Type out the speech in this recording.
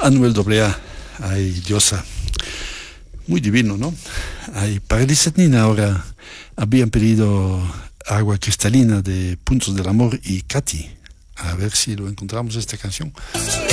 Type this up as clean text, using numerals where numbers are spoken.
Anuel AA, ay, Diosa, muy divino, ¿no? Ay, para Lizeth Nina ahora habían pedido Agua Cristalina de Puntos del Amor y Katy. A ver si lo encontramos esta canción.